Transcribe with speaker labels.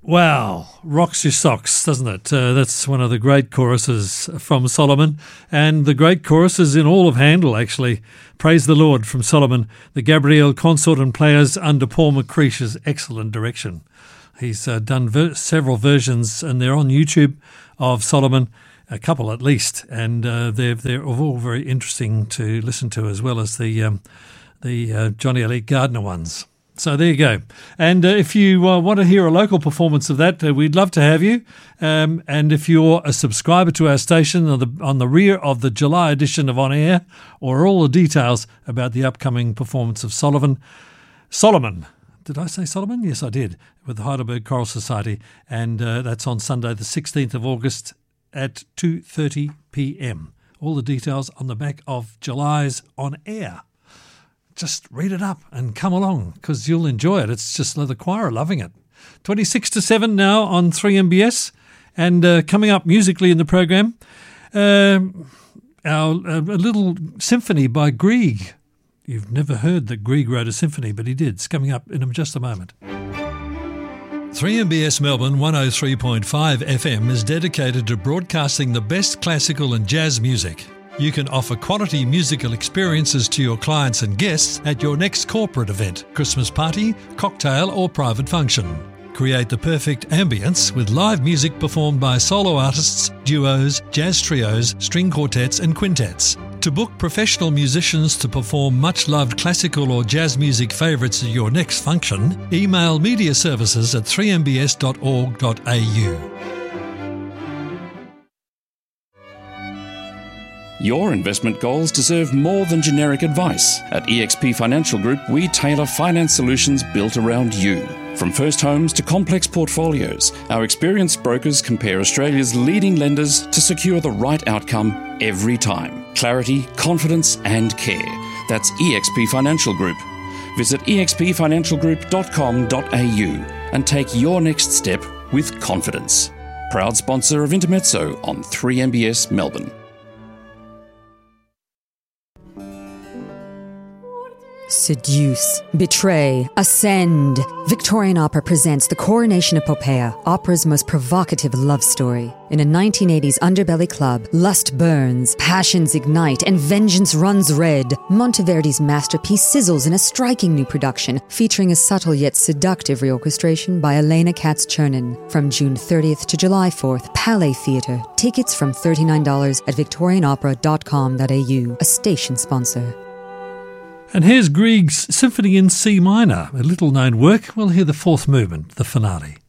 Speaker 1: Wow, rocks your socks, doesn't it? That's one of the great choruses from Solomon, and the great choruses in all of Handel, actually. Praise the Lord from Solomon, the Gabriel Consort and players under Paul McCreish's excellent direction. He's done several versions, and they're on YouTube, of Solomon, a couple at least, and they're all very interesting to listen to, as well as the Johnny Elite Gardner ones. So there you go. And if you want to hear a local performance of that, we'd love to have you. And if you're a subscriber to our station on the rear of the July edition of On Air, or all the details about the upcoming performance of Solomon. Did I say Solomon? Yes, I did, with the Heidelberg Choral Society. And that's on Sunday the 16th of August at 2:30 p.m. All the details on the back of July's On Air. Just read it up and come along, because you'll enjoy it. It's just the choir are loving it. 26 to 7 now on 3MBS. And coming up musically in the program, a little symphony by Grieg. You've never heard that Grieg wrote a symphony, but he did. It's coming up in just a moment. 3MBS Melbourne 103.5 FM is dedicated to broadcasting the best classical and jazz music. You can offer quality musical experiences to your clients and guests at your next corporate event, Christmas party, cocktail or private function. Create the perfect ambience with live music performed by solo artists, duos, jazz trios, string quartets and quintets. To book professional musicians to perform much-loved classical or jazz music favourites at your next function, email mediaservices@3mbs.org.au.
Speaker 2: Your investment goals deserve more than generic advice. At eXp Financial Group, we tailor finance solutions built around you. From first homes to complex portfolios, our experienced brokers compare Australia's leading lenders to secure the right outcome every time. Clarity, confidence and care. That's eXp Financial Group. Visit expfinancialgroup.com.au and take your next step with confidence. Proud sponsor of Intermezzo on 3MBS Melbourne.
Speaker 3: Seduce, betray, ascend. Victorian Opera presents The Coronation of Poppaea, opera's most provocative love story. In a 1980s underbelly club, lust burns, passions ignite, and vengeance runs red. Monteverdi's masterpiece sizzles in a striking new production, featuring a subtle yet seductive reorchestration by Elena Katz-Chernin. From June 30th to July 4th, Palais Theatre. Tickets from $39 at victorianopera.com.au, a station sponsor.
Speaker 1: And here's Grieg's Symphony in C minor, a little-known work. We'll hear the fourth movement, the finale.